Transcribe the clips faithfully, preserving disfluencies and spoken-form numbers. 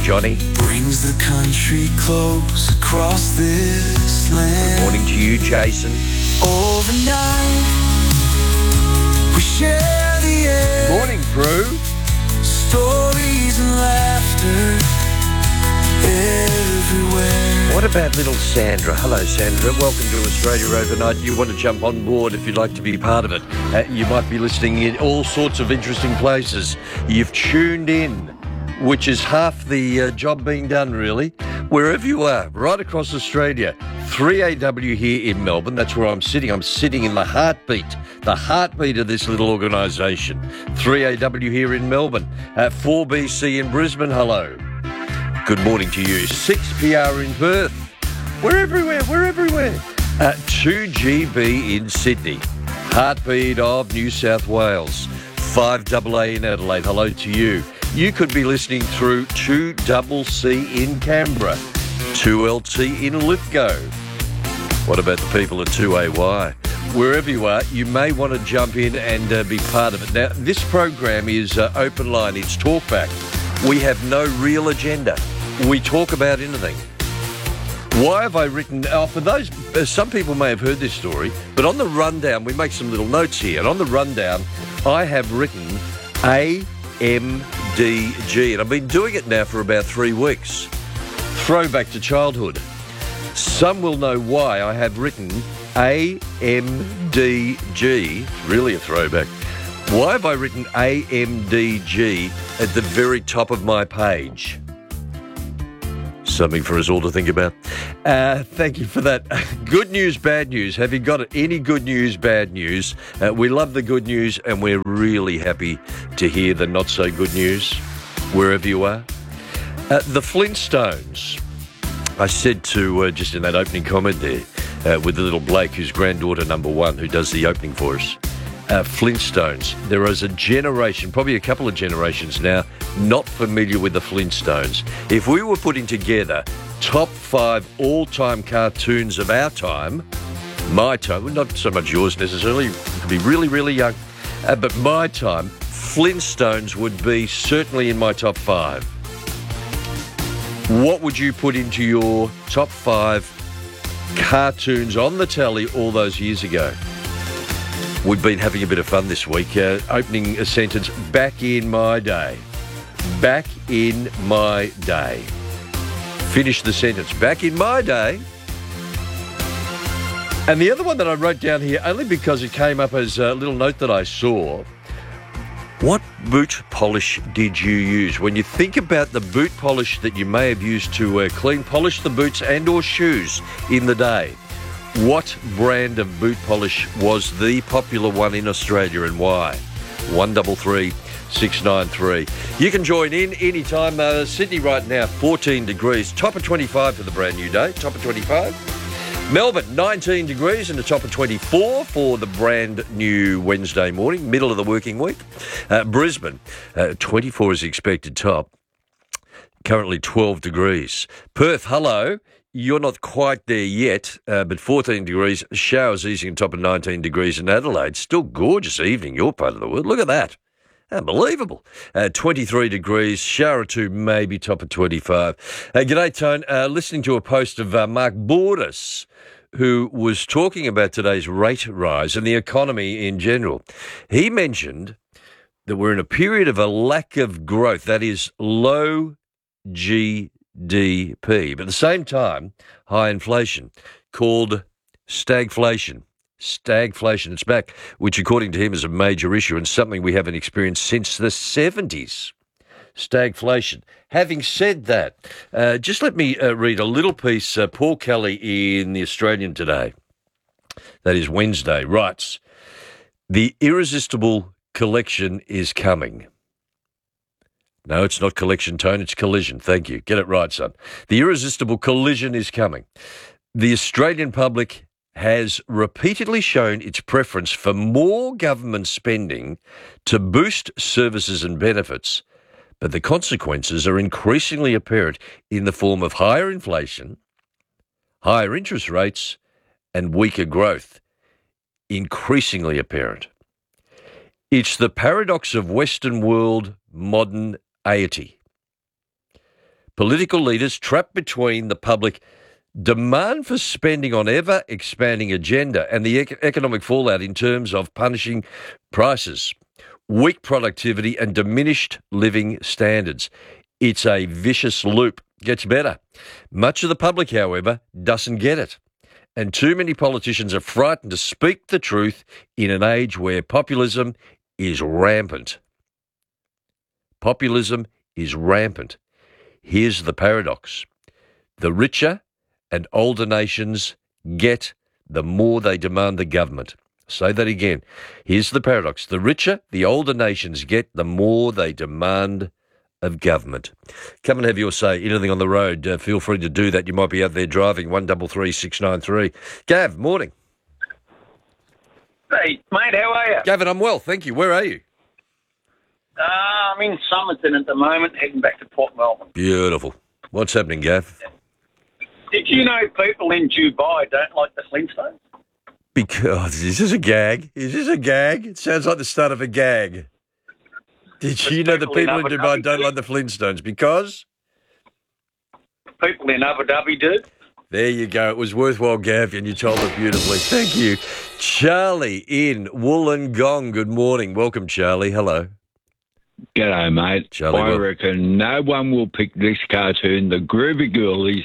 Johnny. Brings the country close across this land. Good morning to you, Jason. Overnight, we share the air. Morning, Prue. Stories and laughter everywhere. What about little Sandra? Hello, Sandra. Welcome to Australia Overnight. You want to jump on board if you'd like to be part of it. Uh, you might be listening in all sorts of interesting places. You've tuned in, which is half the uh, job being done, really. Wherever you are, right across Australia. three A W here in Melbourne. That's where I'm sitting. I'm sitting in the heartbeat, the heartbeat of this little organisation. three A W here in Melbourne. At four B C in Brisbane, hello. Good morning to you. six P R in Perth. We're everywhere, we're everywhere. At two G B in Sydney. Heartbeat of New South Wales. five A A in Adelaide, hello to you. You could be listening through two C C in Canberra. two L T in Lithgow. What about the people at two A Y? Wherever you are, you may want to jump in and uh, be part of it. Now, this program is uh, open line. It's talkback. We have no real agenda. We talk about anything. Why have I written... Oh, for those... Uh, some people may have heard this story, but on the rundown, we make some little notes here, and on the rundown, I have written A M D G, and I've been doing it now for about three weeks. Throwback to childhood. Some will know why I have written A M D G. It's really a throwback. Why have I written A M D G at the very top of my page? Something for us all to think about. Uh, thank you for that. Good news, bad news. Have you got any good news, bad news? Uh, we love the good news, and we're really happy to hear the not so good news, wherever you are. Uh, the Flintstones. I said to, uh, just in that opening comment there, uh, with the little Blake, who's granddaughter number one, who does the opening for us. Uh, Flintstones. There is a generation, probably a couple of generations now, not familiar with the Flintstones. If we were putting together top five all-time cartoons of our time, my time, well, not so much yours necessarily, you could be really, really young, uh, but my time, Flintstones would be certainly in my top five. What would you put into your top five cartoons on the telly all those years ago? We've been having a bit of fun this week. Uh, opening a sentence, back in my day. Back in my day. Finish the sentence, back in my day. And the other one that I wrote down here, only because it came up as a little note that I saw, what boot polish did you use? When you think about the boot polish that you may have used to uh, clean, polish the boots and or shoes in the day, what brand of boot polish was the popular one in Australia and why? one three three, six nine three. You can join in anytime. Uh, Sydney right now, fourteen degrees. Top of twenty-five for the brand new day. Top of twenty-five. Melbourne, nineteen degrees and a top of twenty-four for the brand new Wednesday morning, middle of the working week. Uh, Brisbane, uh, twenty-four is expected top. Currently twelve degrees. Perth, hello. You're not quite there yet, uh, but fourteen degrees, showers easing on top of nineteen degrees in Adelaide. Still gorgeous evening, your part of the world. Look at that. Unbelievable. Uh, twenty-three degrees, shower or two, maybe top of twenty-five. Uh, g'day, Tone. Uh, listening to a post of uh, Mark Borders, who was talking about today's rate rise and the economy in general. He mentioned that we're in a period of a lack of growth, that is low G D P, but at the same time, high inflation, called stagflation. Stagflation, it's back, which according to him is a major issue and something we haven't experienced since the seventies. Stagflation. Having said that, uh, just let me uh, read a little piece. Uh, Paul Kelly in The Australian today, that is Wednesday, writes, "The irresistible collection is coming." No, it's not collection, Tone, it's collision. Thank you. Get it right, son. The irresistible collision is coming. The Australian public has repeatedly shown its preference for more government spending to boost services and benefits, but the consequences are increasingly apparent in the form of higher inflation, higher interest rates, and weaker growth. Increasingly apparent. It's the paradox of Western world modern aity. Political leaders trapped between the public demand for spending on ever-expanding agenda and the ec- economic fallout in terms of punishing prices, weak productivity and diminished living standards. It's a vicious loop. Gets better. Much of the public, however, doesn't get it. And too many politicians are frightened to speak the truth in an age where populism is rampant. Populism is rampant. Here's the paradox. The richer and older nations get, the more they demand the government. Say that again. Here's the paradox. The richer the older nations get, the more they demand of government. Come and have your say. Anything on the road, uh, feel free to do that. You might be out there driving. one three three six nine three. Gav, morning. Hey, mate, how are you? Gavin, I'm well, thank you. Where are you? Uh, I'm in Somerton at the moment, heading back to Port Melbourne. Beautiful. What's happening, Gav? Did you know people in Dubai don't like the Flintstones? Because, is this a gag? Is this a gag? It sounds like the start of a gag. Did you know the people in Dubai don't like the Flintstones? Because? People in Abu Dhabi do. There you go. It was worthwhile, Gav, and you told it beautifully. Thank you. Charlie in Wollongong. Good morning. Welcome, Charlie. Hello. G'day, mate. Charlie, I well- reckon no one will pick this cartoon, the Groovy Girlies.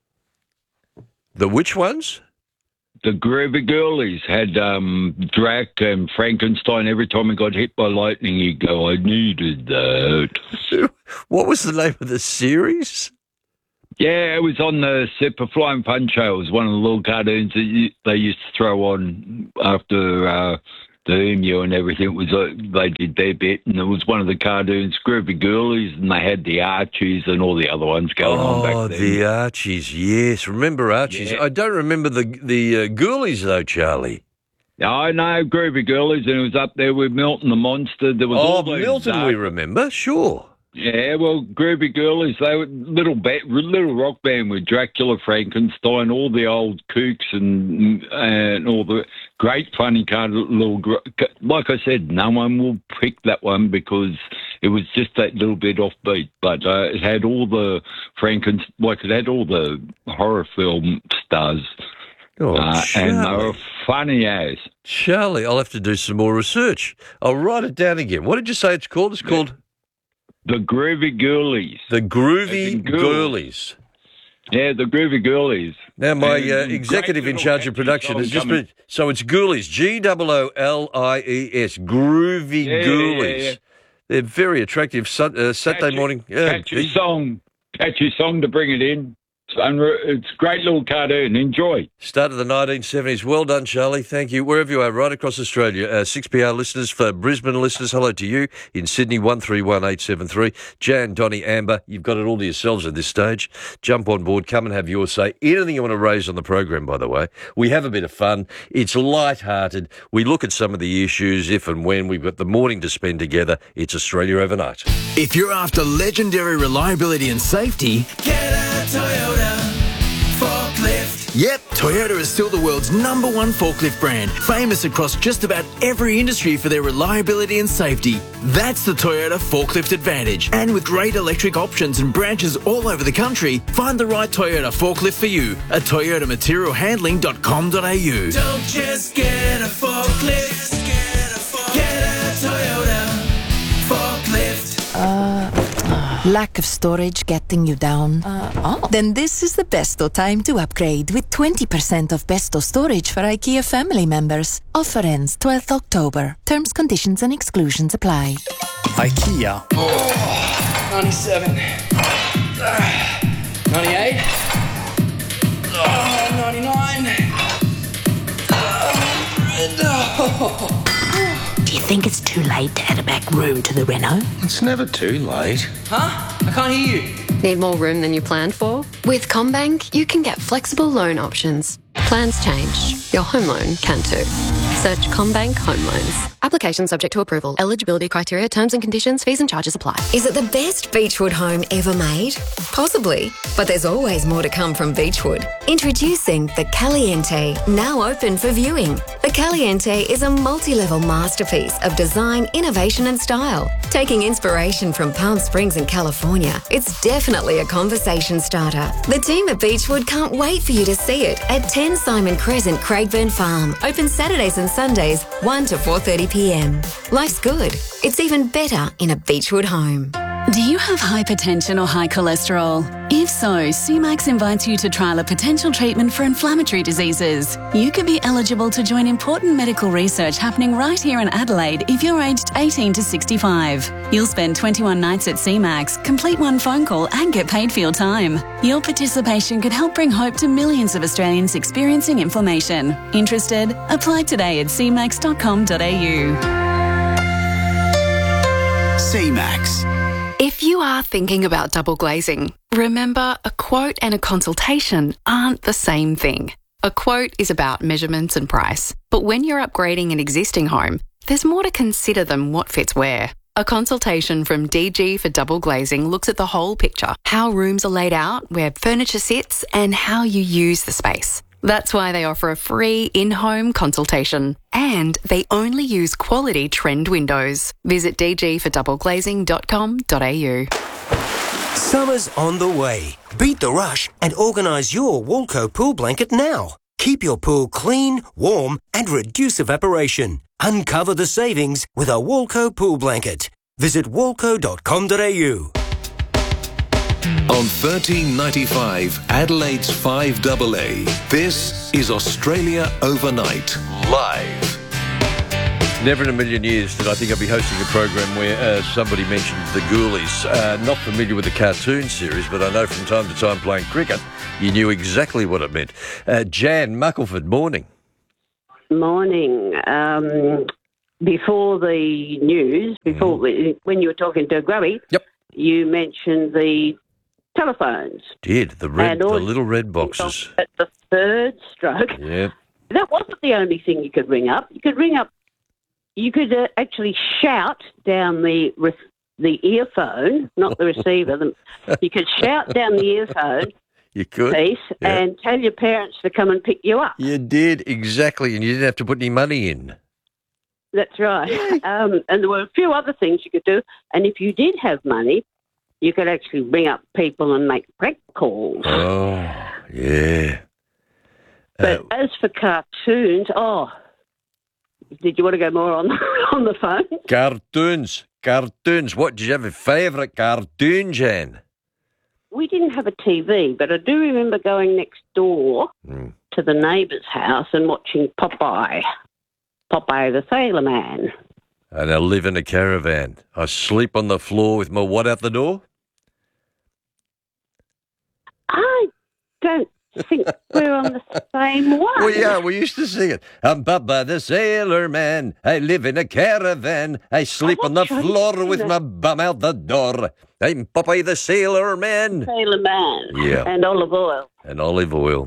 The which ones? The Groovy Girlies had um, Drac and Frankenstein. Every time he got hit by lightning, he'd go, I needed that. What was the name of the series? Yeah, it was on the Super Flying Fun Show. It was one of the little cartoons that you, they used to throw on after uh, the Emu and everything. It was uh, they did their bit, and it was one of the cartoons, Groovy Girlies, and they had the Archies and all the other ones going oh, on back then. the Archies, yes. Remember Archies? Yeah. I don't remember the the uh, Ghoulies, though, Charlie. I know, Groovy Girlies, and it was up there with Milton the Monster. There was Oh, all those Milton, dark- we remember, sure. Yeah, well, Groovy Girlies, they were little ba- little rock band with Dracula, Frankenstein, all the old kooks and and all the great funny card little. gr- Like I said, no one will pick that one because it was just that little bit offbeat, but uh, it had all the Frankenstein, like it had all the horror film stars, Oh, uh, Charlie. and they were funny as. Charlie, I'll have to do some more research. I'll write it down again. What did you say it's called? It's called The Groovy Girlies. The As Groovy in girl. Girlies. Yeah, the Groovy Girlies. Now, my And uh, great executive in little charge of catchy production has song just coming. been... So it's Ghoulies, G O O L I E S, Groovy Yeah, Ghoulies. yeah, yeah. They're very attractive. Sun, uh, Saturday Catchy- morning... Yeah, Catchy gee. song. Catchy song to bring it in. It's, unre- it's a great little cartoon. Enjoy. Start of the nineteen seventies. Well done, Charlie. Thank you. Wherever you are, right across Australia. Uh, six P R listeners, for Brisbane listeners, hello to you. In Sydney, one three one eight seven three. Jan, Donny, Amber, you've got it all to yourselves at this stage. Jump on board. Come and have your say. Anything you want to raise on the program, by the way. We have a bit of fun. It's light-hearted. We look at some of the issues, if and when. We've got the morning to spend together. It's Australia Overnight. If you're after legendary reliability and safety, Get a Toyota forklift. yep, Toyota is still the world's number one forklift brand, famous across just about every industry for their reliability and safety. That's the Toyota Forklift Advantage. And with great electric options and branches all over the country, find the right Toyota forklift for you at toyota material handling dot com dot a u. Don't just get a forklift. Get a Toyota forklift. Lack of storage getting you down? Uh, oh. Then this is the Besto time to upgrade with twenty percent off Besto storage for IKEA family members. Offer ends twelfth October. Terms, conditions and exclusions apply. IKEA. Oh, ninety-seven. Uh, ninety-eight. Oh, ninety-nine. Oh. Do you think it's too late to add a back room to the reno? It's never too late. Huh? I can't hear you. Need more room than you planned for? With CommBank, you can get flexible loan options. Plans change. Your home loan can too. Search CommBank Home Loans. Application subject to approval. Eligibility criteria, terms and conditions, fees and charges apply. Is it the best Beechwood home ever made? Possibly, but there's always more to come from Beechwood. Introducing the Caliente, now open for viewing. The Caliente is a multi-level masterpiece of design, innovation and style. Taking inspiration from Palm Springs in California, it's definitely a conversation starter. The team at Beechwood can't wait for you to see it at ten Simon Crescent, Craigburn Farm. Open Saturdays and Sundays, one to four thirty p m. Life's good. It's even better in a Beechwood home. Do you have hypertension or high cholesterol? If so, C MAX invites you to trial a potential treatment for inflammatory diseases. You could be eligible to join important medical research happening right here in Adelaide if you're aged eighteen to sixty-five. You'll spend twenty-one nights at C MAX, complete one phone call and get paid for your time. Your participation could help bring hope to millions of Australians experiencing inflammation. Interested? Apply today at c max dot com dot a u. C MAX. If you are thinking about double glazing, remember a quote and a consultation aren't the same thing. A quote is about measurements and price, but when you're upgrading an existing home, there's more to consider than what fits where. A consultation from D G for double glazing looks at the whole picture, how rooms are laid out, where furniture sits, and how you use the space. That's why they offer a free in-home consultation. And they only use quality trend windows. Visit d g for double glazing dot com dot a u. Summer's on the way. Beat the rush and organise your Walco pool blanket now. Keep your pool clean, warm and reduce evaporation. Uncover the savings with a Walco pool blanket. Visit walco dot com dot a u. On thirteen ninety-five, Adelaide's five A A, this is Australia Overnight, live. Never in a million years did I think I'd be hosting a program where uh, somebody mentioned the Ghoulies. Uh, not familiar with the cartoon series, but I know from time to time playing cricket, you knew exactly what it meant. Uh, Jan Muckleford, morning. Morning. Um, before the news, before mm. when you were talking to Grubby, yep. you mentioned the telephones. Did, the red, the little red boxes. At the third stroke. Yeah. That wasn't the only thing you could ring up. You could ring up, you could uh, actually shout down the re- the earphone, not the receiver. The, you could shout down the earphone you could. piece yeah. and tell your parents to come and pick you up. You did, exactly, and you didn't have to put any money in. That's right. um, and there were a few other things you could do. And if you did have money, you could actually ring up people and make prank calls. Oh, yeah. But uh, as for cartoons, oh, did you want to go more on on the phone? Cartoons, cartoons. What, did you have a favourite cartoon, Jan? We didn't have a T V, but I do remember going next door mm. to the neighbour's house and watching Popeye. Popeye the Sailor Man. And I live in a caravan. I sleep on the floor with my what out the door? I don't think we're on the same one. Well, yeah, we used to sing it. I'm Popeye the Sailor Man. I live in a caravan. I sleep on the floor with my bum out the door. I'm Popeye the Sailor Man. Sailor Man. Yeah. And olive oil. And olive oil.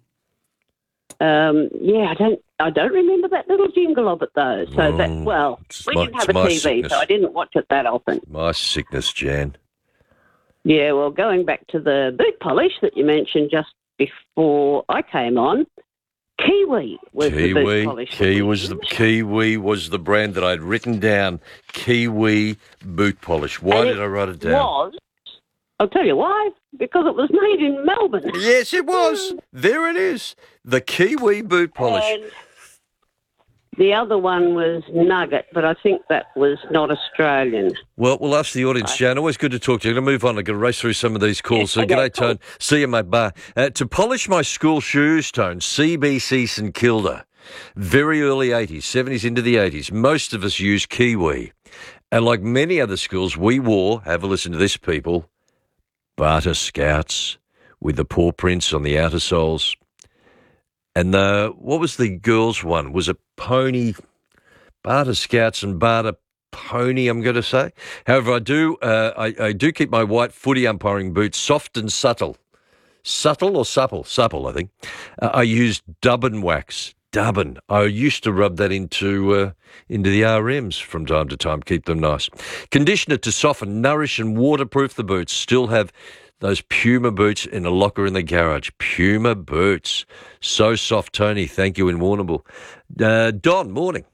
Um, yeah, I don't I don't remember that little jingle of it, though. So, oh, that well, we my, didn't have a T V, sickness. so I didn't watch it that often. My sickness, Jan. Yeah, well, going back to the boot polish that you mentioned just before I came on, Kiwi was Kiwi, the boot polish. Kiwi was the, Kiwi was the brand that I'd written down, Kiwi boot polish. Why and did I write it down? Was, I'll tell you why, because it was made in Melbourne. Yes, it was. There it is. The Kiwi boot polish. And the other one was Nugget, but I think that was not Australian. Well, we'll ask the audience, Jan. Always good to talk to you. I'm going to move on. I'm going to race through some of these calls. Yes, so, okay, g'day, cool. Tone. See you, mate. Bye. Uh, to polish my school shoes, Tone, C B C St Kilda. Very early eighties, seventies into the eighties. Most of us used Kiwi. And like many other schools, we wore, have a listen to this, people, Barter Scouts with the paw prints on the outer soles. And the, what was the girls' one? Was it Pony, Barter Scouts and Barter Pony, I'm going to say. However, I do uh, I, I do keep my white footy umpiring boots soft and subtle. Subtle or supple? Supple, I think. Uh, I used Dub and Wax. stubborn. I used to rub that into uh, into the R Ms from time to time, keep them nice. Conditioner to soften, nourish and waterproof the boots. Still have those Puma boots in a locker in the garage. Puma boots. So soft, Tony. Thank you in Warrnambool. Uh, Don, morning.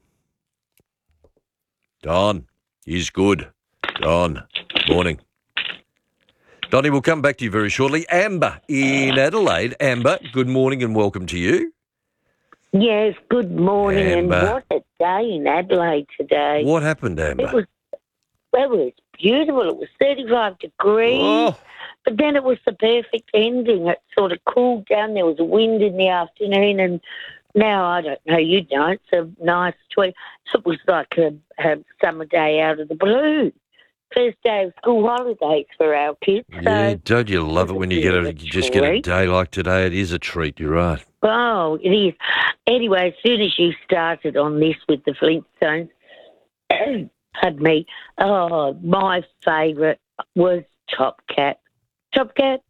Don, he's good. Don, morning. Donnie, we'll come back to you very shortly. Amber in Adelaide. Amber, good morning and welcome to you. Yes, good morning. Amber. And what a day in Adelaide today. What happened, Amber? It was, well, it was beautiful. It was thirty-five degrees. Oh. But then it was the perfect ending. It sort of cooled down. There was a wind in the afternoon, and now, I don't know, you know, it's a nice tweet. It was like a, a summer day out of the blue. First day of school holidays for our kids. So Yeah, don't you love it when you get a, you just get a treat. day like today? It is a treat, you're right. Oh, it is. Anyway, as soon as you started on this with the Flintstones, pardon me, oh, my favourite was Top Cat. Top Cat.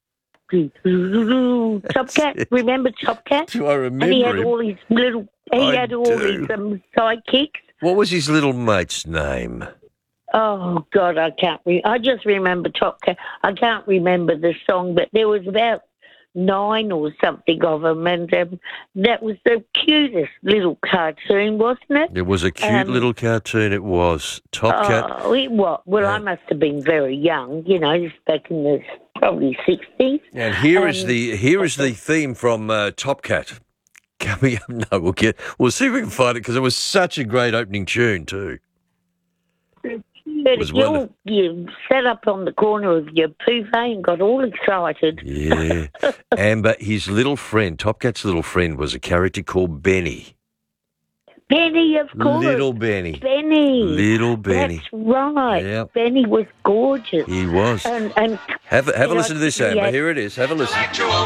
Top Cat. Remember Top Cat? Do I remember And he had him? all his little, he I had all do. his um, sidekicks. What was his little mate's name? Oh, God, I can't re- I just remember Top Cat. I can't remember the song, but there was about nine or something of them, and um, that was the cutest little cartoon, wasn't it? It was a cute Um, little cartoon, it was. Top Cat. Oh, it was. Well, I must have been very young, you know, just back in the probably sixties. And here is Um, the here is the theme from uh, Top Cat. Coming up, no, we'll get we'll see if we can find it because it was such a great opening tune too. But was you, wonderful. you sat up on the corner of your buffet and got all excited. Yeah, Amber, his little friend, Top Cat's little friend, was a character called Benny. Benny, of course. Little Benny. Benny. Little Benny. That's right. Yep. Benny was gorgeous. He was. And, and Have a- have a you know, listen to this, he Amber. had- Here it is. Have a listen.